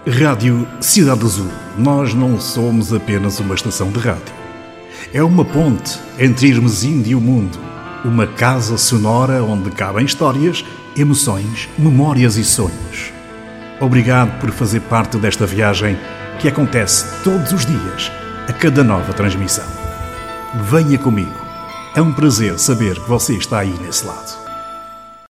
Rádio Cidade Azul. Nós não somos apenas uma estação de rádio. É uma ponte entre Irmesinda e o mundo. Uma casa sonora onde cabem histórias, emoções, memórias e sonhos. Obrigado por fazer parte desta viagem que acontece todos os dias, a cada nova transmissão. Venha comigo. É um prazer saber que você está aí nesse lado.